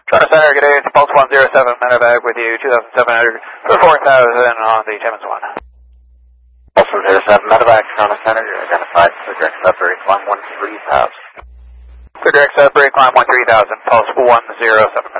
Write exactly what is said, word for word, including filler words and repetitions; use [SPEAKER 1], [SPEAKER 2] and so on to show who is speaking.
[SPEAKER 1] Toronto Center, good day, it's Pulse one zero seven, medevac with you, two thousand seven hundred for four thousand on the Timmins one.
[SPEAKER 2] Pulse one zero seven, medevac, Toronto Center, you're identified, so direct sub, climb one three thousand.
[SPEAKER 1] Clear direct sub, break climb one three thousand, Pulse one zero seven.